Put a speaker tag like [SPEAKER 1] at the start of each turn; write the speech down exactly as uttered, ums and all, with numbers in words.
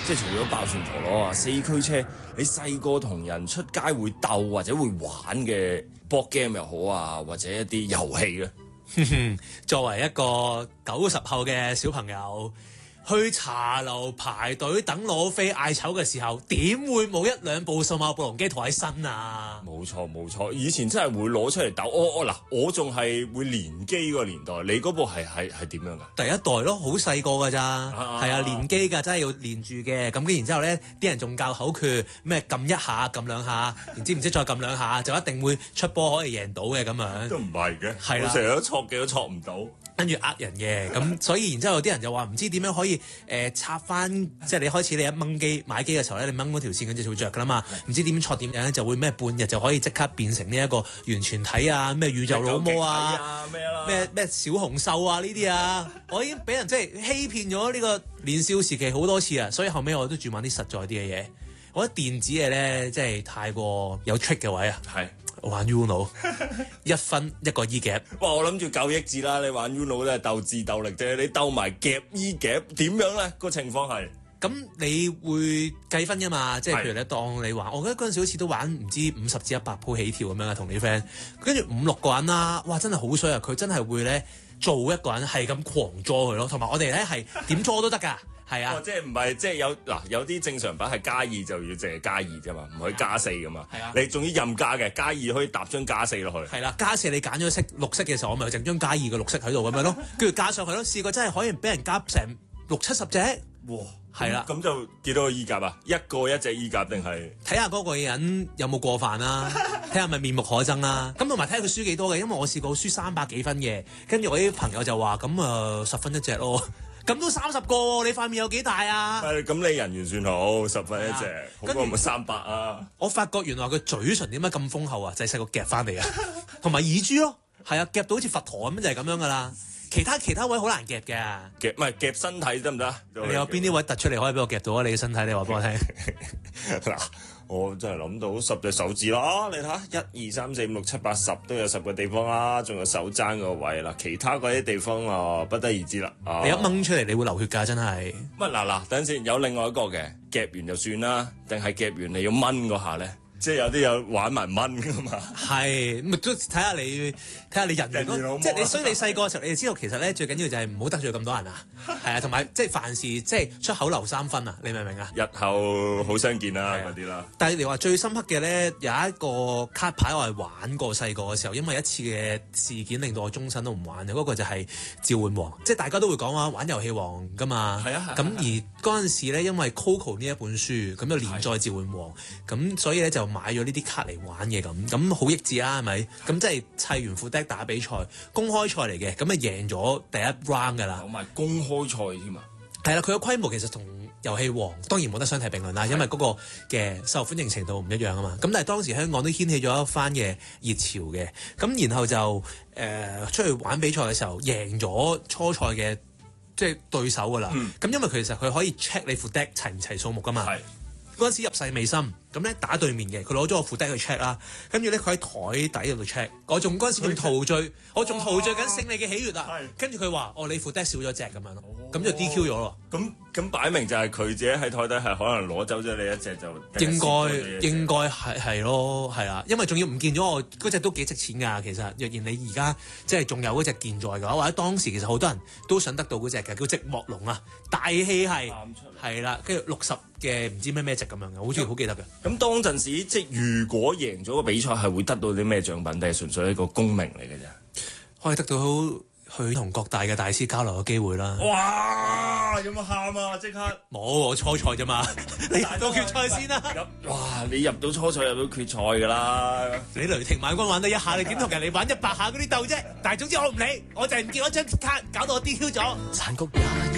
[SPEAKER 1] 即係除咗爆旋陀螺啊、四驅車，你細個同人出街會鬥或者會玩嘅 board game 又好啊，或者一啲遊戲咧。
[SPEAKER 2] 作為一個九十後嘅小朋友，去茶樓排隊等攞飛嗌籌嘅時候，點會冇一兩部數碼暴龍機抬喺身啊？
[SPEAKER 1] 冇錯冇錯，以前真係會攞出嚟鬥。我我嗱，我仲係會連機個年代，你嗰部係係係點樣噶？
[SPEAKER 2] 第一代咯，好細個噶咋，係啊，連機㗎，真係要連住嘅。咁跟然之後咧，啲人仲教口訣，咩撳一下、撳兩下，然之唔知再撳兩下，就一定會出波可以贏到嘅咁樣。
[SPEAKER 1] 都唔係嘅，
[SPEAKER 2] 係啦，
[SPEAKER 1] 我成日都錯嘅都錯唔到。
[SPEAKER 2] 跟住呃人嘅，咁所以然之後有啲人就話唔知點樣可以誒、呃、插翻，即係你開始你一掹機買機嘅時候咧，你掹嗰條線跟住就會着㗎啦嘛，唔知點錯點樣咧就會咩半日就可以即刻變成呢一個完全體啊，咩宇宙老魔啊，咩咩小紅獸啊呢啲啊，我已經俾人即係欺騙咗呢個年少時期好多次啊，所以後尾我都轉玩啲實在啲嘅嘢。我覺得電子嘢咧即係太過有 trick 嘅位啊。係。玩 Uno 一分一個 E 夾，
[SPEAKER 1] 哇！我諗住夠益智啦，你玩 Uno 都係鬥智鬥力啫，你鬥埋夾 E 夾點樣咧？個情況係
[SPEAKER 2] 咁，你會計分噶嘛？即係譬如你當你玩，我覺得嗰陣時好似都玩唔知五十至一百鋪起跳咁樣啊，同你 friend，跟住五六個人啦，哇！真係好衰啊！佢真係會咧做一個人係咁狂捉佢咯，同埋我哋咧係點捉都得㗎。係啊，
[SPEAKER 1] 哦、即係唔係即係有嗱有啲正常版係加二就要淨係加二啫嘛，唔可以加四噶嘛。係啊，你仲要任加嘅，加二可以搭張加四落去。係啦、啊，
[SPEAKER 2] 加四你揀咗色綠色嘅時候，我咪整張加二嘅綠色喺度咁樣咯，跟住加上去咯。試過真係可以俾人加成六七十隻。哇！係啦、啊，
[SPEAKER 1] 咁就幾多個衣甲啊？一個一隻衣甲定係？
[SPEAKER 2] 睇下嗰個人有冇過犯啦、啊，睇下咪面目可憎啦、啊。咁同埋睇下佢輸幾多嘅，因為我試過輸三百幾分嘅，跟住我啲朋友就話咁啊十分一隻咯。咁都三十個喎，你塊面有幾大啊？
[SPEAKER 1] 係咁，你人緣算好，十分一隻，啊、好過咪三百啊！
[SPEAKER 2] 我發覺原來佢嘴唇點解咁豐厚啊？就係細個夾翻嚟啊，同埋耳珠咯，係啊，夾到好似佛陀咁就係咁樣噶啦。其他其他位好難夾嘅，
[SPEAKER 1] 夾唔係夾身體得唔得？
[SPEAKER 2] 你有邊啲位突出嚟可以俾我夾到啊？你嘅身體，你話俾我聽。
[SPEAKER 1] 嗱，我真係諗到十隻手指啦，你睇下，一二三四五六七八十都有十個地方啦，仲有手踭個位啦，其他嗰啲地方啊不得而知啦。啊、你一掹出嚟，你會流血㗎，真係。乜嗱嗱，等陣先，有另外一個嘅夾完就算啦，定係夾完你要掹嗰下咧？即係有啲有玩埋蚊噶嘛，係咁都睇下你睇下你人緣咯，即係你所以你細個嘅時候你就知道其實咧最緊要就係唔好得罪咁多人啊，係啊，同埋即係凡事即係出口留三分啊，你明唔明啊？日後好相見啦嗰啲啦。但係你話最深刻嘅咧有一個卡牌我係玩過細個嘅時候，因為一次嘅事件令到我終身都唔玩嘅，嗰、那個就係召喚王，即係大家都會講話玩遊戲王噶嘛，係啊，咁而嗰陣時咧因為 Coco 呢一本書咁就連載召喚王，咁所以咧就。買咗呢啲卡嚟玩嘅咁，咁好益智啦，係咪？咁即係砌完副 deck 打比賽，公開賽嚟嘅，咁啊贏咗第一 round 噶啦。有埋公開賽添啊！係啦，佢嘅規模其實同遊戲王當然冇得相提並論啦，因為嗰個嘅受歡迎程度唔一樣啊嘛。咁但係當時香港都掀起咗一番嘅熱潮嘅，咁然後就誒、呃、出去玩比賽嘅時候，贏咗初賽嘅即係對手噶啦。咁、嗯、因為其實佢可以 check 你副 deck 齊唔齊數目噶嘛。嗰陣時入世未深，咁咧打對面嘅，佢攞咗個副 deck 去 check 啦，跟住咧佢喺台底嗰度 check，我仲嗰陣時仲陶醉，我仲陶醉緊勝利嘅喜悅啊！跟住佢話：哦，你副 deck 少咗隻咁樣咯，咁、哦、就 D Q 咗咯。咁咁擺明就係佢自己喺台底係可能攞走咗你一隻就應該應該係係咯，係啊，因為仲要唔見咗我嗰隻都幾值錢㗎。其實若然你而家即係仲有嗰隻健在嘅話，或者當時其實好多人都想得到嗰隻嘅，叫寂寞龍啊，大氣係係啦，跟住六十嘅唔知咩咩值咁樣嘅，好似好記得嘅。咁當陣時即係如果贏咗個比賽係會得到啲咩獎品，定係純粹一個功名嚟嘅啫？可以得到去同各大嘅大師交流嘅機會啦。哇！有冇喊啊？即刻冇，我初賽啫嘛。你入到決賽先啦。哇！你入到初賽入到決賽㗎啦。你雷霆萬軍玩得一下，你點同人哋玩一百下嗰啲鬥啫？但係總之我唔理，我就係唔見嗰張卡，搞到我 D Q 咗。殘局也